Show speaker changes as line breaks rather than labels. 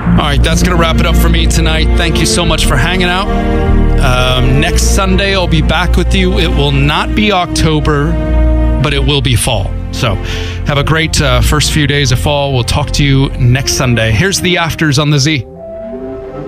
All right, that's going to wrap it up for me tonight. Thank you so much for hanging out. Next Sunday, I'll be back with you. It will not be October, but it will be fall. So have a great first few days of fall. We'll talk to you next Sunday. Here's the Afters on the Z.